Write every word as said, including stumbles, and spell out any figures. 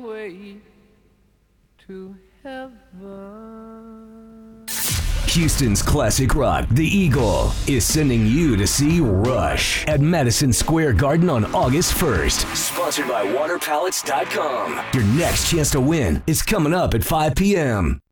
way to heaven. Houston's classic rock, The Eagle, is sending you to see Rush at Madison Square Garden on August first. Sponsored by water pallets dot com. Your next chance to win is coming up at five p.m.